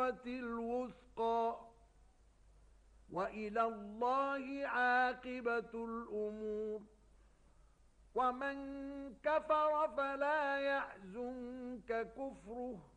العُرْوَةِ الْوُثْقَى وَإِلَى اللَّهِ عَاقِبَةُ الْأُمُورِ وَمَن كَفَرَ فَلَا يَحْزُنكَ كُفْرُهُ